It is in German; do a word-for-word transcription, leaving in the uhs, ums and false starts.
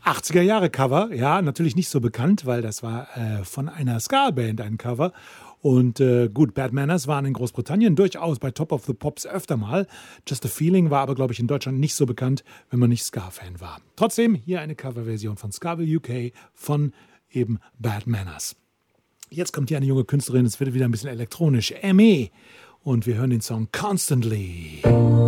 achtziger-Jahre-Cover, ja, natürlich nicht so bekannt, weil das war äh, von einer Ska-Band ein Cover. Und äh, gut, Bad Manners waren in Großbritannien durchaus bei Top of the Pops öfter mal. Just a Feeling war aber, glaube ich, in Deutschland nicht so bekannt, wenn man nicht Ska-Fan war. Trotzdem hier eine Coverversion von Skaville U K von eben Bad Manners. Jetzt kommt hier eine junge Künstlerin, es wird wieder ein bisschen elektronisch, M E. Und wir hören den Song Constantly.